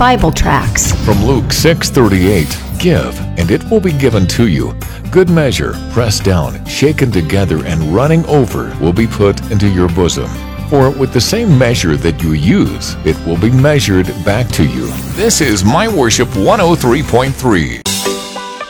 Bible tracts. From Luke 6:38, give, and it will be given to you. Good measure, pressed down, shaken together, and running over will be put into your bosom. For with the same measure that you use, it will be measured back to you. This is My Worship 103.3.